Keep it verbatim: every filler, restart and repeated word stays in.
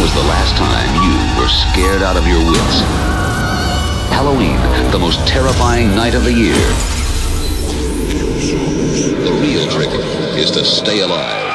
was the last time you were scared out of your wits? Halloween, the most terrifying night of the year. The real trick is to stay alive.